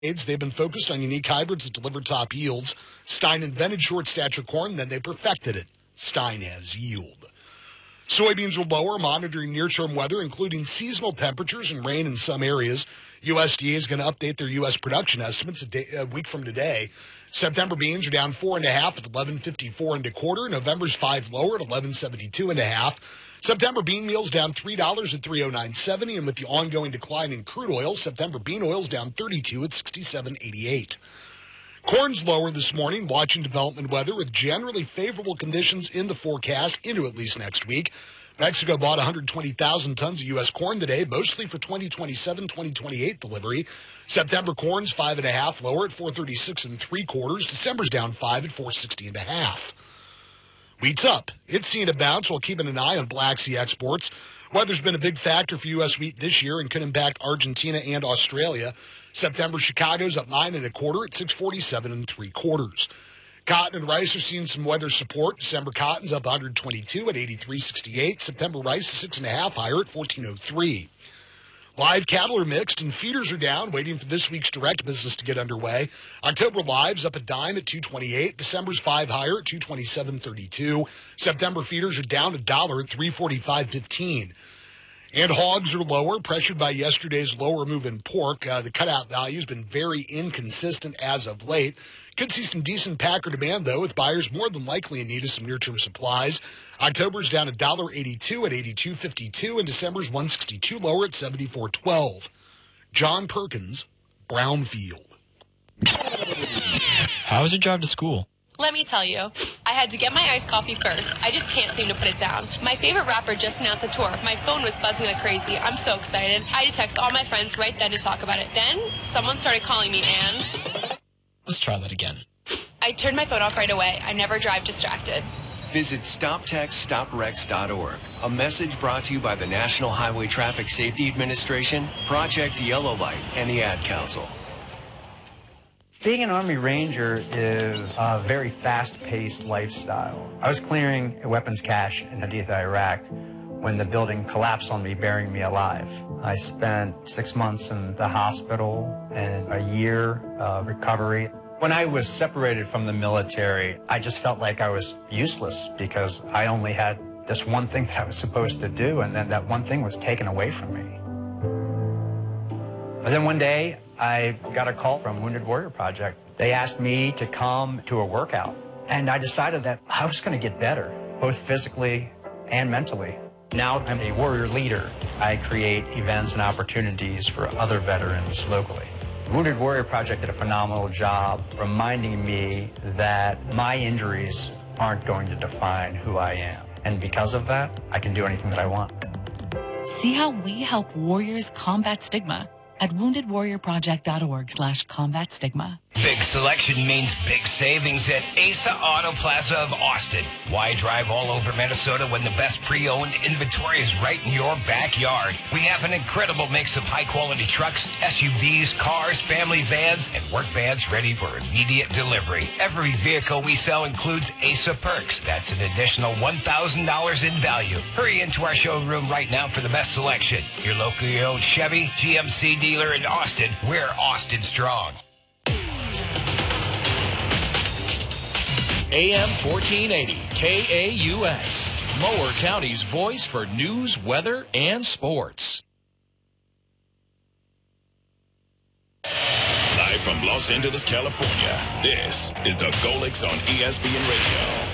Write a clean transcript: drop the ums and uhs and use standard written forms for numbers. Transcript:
They've been focused on unique hybrids that deliver top yields. Stein invented short stature corn, then they perfected it. Stein has yield. Soybeans are lower, monitoring near-term weather, including seasonal temperatures and rain in some areas. USDA is going to update their U.S. production estimates a week from today. September beans are down 4.5 at 11.54 and a quarter. November's 5 lower at 11.72 and a half. September bean meal's down $3 at 309.70, and with the ongoing decline in crude oil, September bean oil's down 32 at 67.88. Corn's lower this morning, watching development weather with generally favorable conditions in the forecast into at least next week. Mexico bought 120,000 tons of U.S. corn today, mostly for 2027-2028 delivery. September corn's 5.5 lower at 436 3/4. December's down 5 at 460.5. Wheat's up. It's seen a bounce while keeping an eye on Black Sea exports. Weather's been a big factor for U.S. wheat this year and could impact Argentina and Australia. September Chicago's up 9 1/4 at 647 3/4. Cotton and rice are seeing some weather support. December cotton's up 122 at 83.68. September rice is 6.5 higher at 14.03. Live cattle are mixed and feeders are down, waiting for this week's direct business to get underway. October live's up a dime at 228. December's 5 higher at 227.32. September feeders are down $1 at 345.15. And hogs are lower, pressured by yesterday's lower move in pork. The cutout value has been very inconsistent as of late. Could see some decent packer demand, though, with buyers more than likely in need of some near-term supplies. October's down $1.82 at 82.52, and December's 162 lower at 74.12. John Perkins, Brownfield. How was your drive to school? Let me tell you, I had to get my iced coffee first. I just can't seem to put it down. My favorite rapper just announced a tour. My phone was buzzing like crazy. I'm so excited. I had to text all my friends right then to talk about it. Then, someone started calling me, and Let's try that again. I turned my phone off right away. I never drive distracted. Visit StopTextStopWrecks.org. A message brought to you by the National Highway Traffic Safety Administration, Project Yellow Light, and the Ad Council. Being an Army Ranger is a very fast-paced lifestyle. I was clearing a weapons cache in Haditha, Iraq, when the building collapsed on me, burying me alive. I spent 6 months in the hospital and a year of recovery. When I was separated from the military, I just felt like I was useless because I only had this one thing that I was supposed to do, and then that one thing was taken away from me. But then one day, I got a call from Wounded Warrior Project. They asked me to come to a workout, and I decided that I was going to get better, both physically and mentally. Now I'm a warrior leader. I create events and opportunities for other veterans locally. Wounded Warrior Project did a phenomenal job reminding me that my injuries aren't going to define who I am. And because of that, I can do anything that I want. See how we help warriors combat stigma at woundedwarriorproject.org/combat stigma. Big selection means big savings at Asa Auto Plaza of Austin. Why drive all over Minnesota when the best pre-owned inventory is right in your backyard? We have an incredible mix of high-quality trucks, SUVs, cars, family vans, and work vans ready for immediate delivery. Every vehicle we sell includes Asa Perks. That's an additional $1,000 in value. Hurry into our showroom right now for the best selection. Your locally owned Chevy, GMC dealer in Austin. We're Austin strong. AM 1480, KAUS, Mower County's voice for news, weather, and sports. Live from Los Angeles, California, this is the Golix on ESPN Radio.